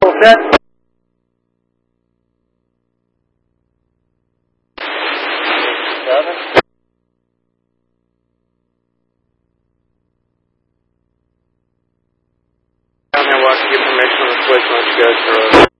All set? Down there, watch, give permission on the switch, let's go through it.